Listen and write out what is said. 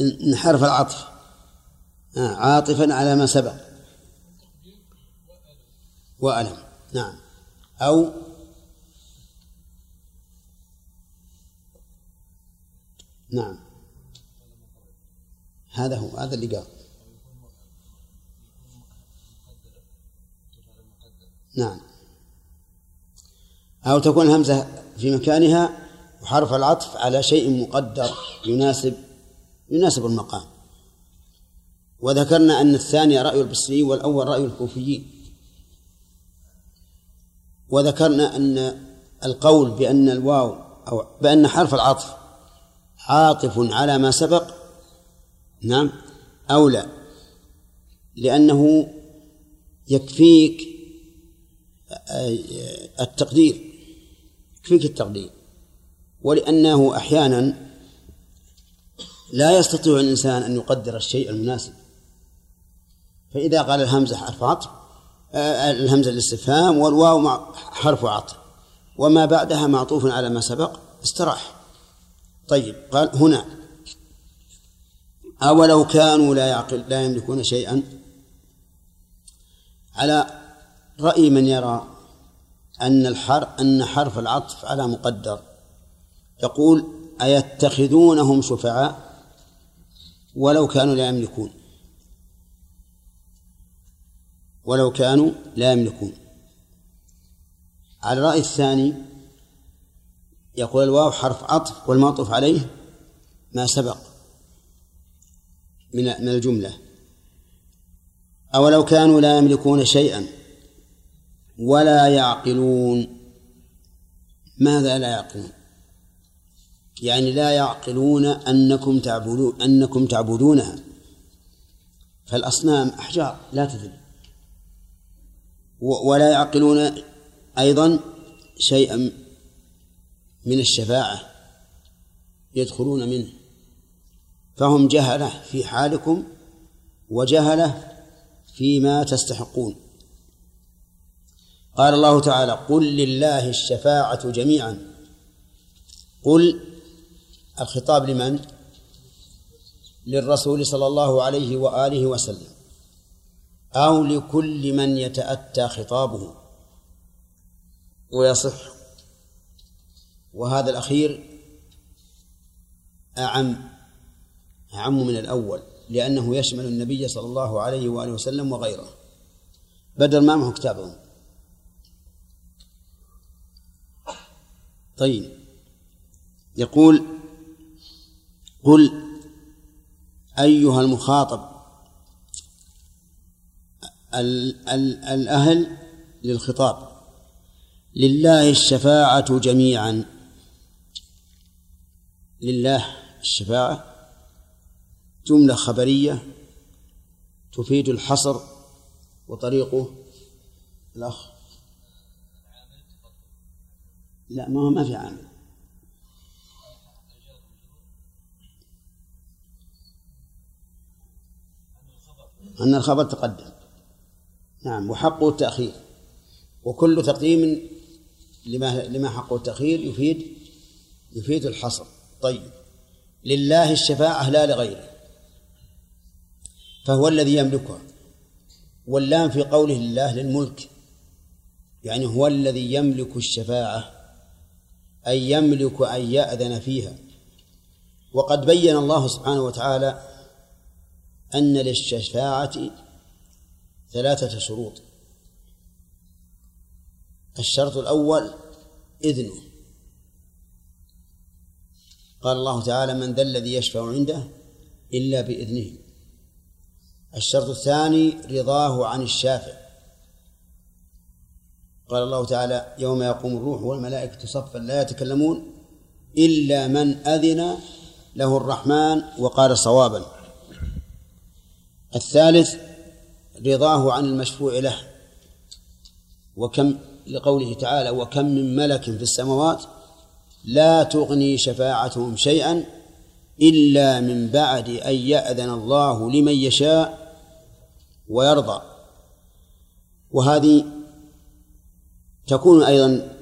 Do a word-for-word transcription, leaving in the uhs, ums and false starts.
إن حرف العطف عاطفا على ما سبق وألم. نعم. أو نعم هذا هو هذا اللي قال. نعم. أو تكون الهمزة في مكانها وحرف العطف على شيء مقدر يناسب يناسب المقام. وذكرنا أن الثاني رأي البصري والأول رأي الكوفيين. وذكرنا أن القول بأن الواو أو بأن حرف العطف عاطف على ما سبق نعم أولى، لأنه يكفيك التقدير يكفيك التقدير ولأنه أحيانا لا يستطيع الإنسان أن يقدر الشيء المناسب، فإذا قال الهمزة حرف عطف الهمزة الاستفهام والواو حرف عطف وما بعدها معطوف على ما سبق استراح. طيب قال هنا أولو كانوا لا يعقل لا يملكون شيئا، على رأي من يرى أن الحرف أن حرف العطف على مقدر، يقول أيتخذونهم شفعاء ولو كانوا لا يملكون ولو كانوا لا يملكون. على الرأي الثاني يقول الواو حرف عطف والمعطوف عليه ما سبق من من الجملة. أولو كانوا لا يملكون شيئا ولا يعقلون. ماذا لا يعقلون؟ يعني لا يعقلون أنكم تعبدون أنكم تعبدونها، فالأصنام أحجار لا تدل، ولا يعقلون أيضا شيئا من الشفاعة يدخلون منه، فهم جهلة في حالكم وجهلة فيما تستحقون. قال الله تعالى قل لله الشفاعة جميعا. قل الخطاب لمن؟ للرسول صلى الله عليه وآله وسلم أو لكل من يتأتى خطابه ويصح، وهذا الأخير أعم أعم من الأول لأنه يشمل النبي صلى الله عليه وآله وسلم وغيره بدل ما معه كتابهم. طيب يقول قل أيها المخاطب ال ال الأهل للخطاب لله الشفاعة جميعا. لله الشفاعة جملة خبرية تفيد الحصر، وطريقه الأخ لا ما هو ما في عامل أن الخبر تقدم. نعم وحقه التأخير، وكل تقديم لما لما حقه التأخير يفيد يفيد الحصر. طيب لله الشفاعة لا لغيره، فهو الذي يملكها، واللام في قوله لله للملك، يعني هو الذي يملك الشفاعة أي يملك أن يأذن فيها. وقد بين الله سبحانه وتعالى أن للشفاعة ثلاثة شروط. الشرط الأول إذنه، قال الله تعالى من ذا الذي يشفع عنده إلا بإذنه. الشرط الثاني رضاه عن الشافع، قال الله تعالى يوم يقوم الروح والملائكة صفا لا يتكلمون إلا من أذن له الرحمن وقال صوابا. الثالث رضاه عن المشفوع له، وكم لقوله تعالى وكم من ملك في السماوات لا تغني شفاعتهم شيئا إلا من بعد أن يأذن الله لمن يشاء ويرضى. وهذه تكون أيضا